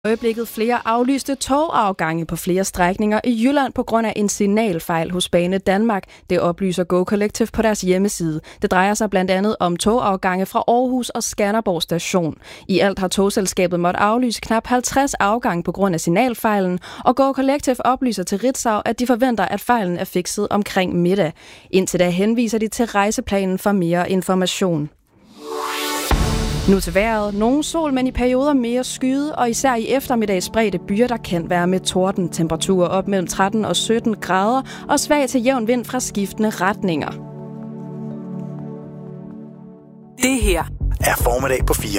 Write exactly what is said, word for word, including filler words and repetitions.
Øjeblikket flere aflyste togafgange på flere strækninger i Jylland på grund af en signalfejl hos Bane Danmark. Det oplyser Go Collective på deres hjemmeside. Det drejer sig blandt andet om togafgange fra Aarhus og Skanderborg station. I alt har togselskabet måttet aflyse knap halvtreds afgange på grund af signalfejlen, og Go Collective oplyser til Ritzau, at de forventer, at fejlen er fikset omkring middag. Indtil da henviser de til rejseplanen for mere information. Nu til vejret. Nogen sol, men i perioder mere skyde, og især i eftermiddag spredte byer, der kan være med torden. Temperaturer op mellem tretten og sytten grader, og svag til jævn vind fra skiftende retninger. Det her er Formiddag på fire.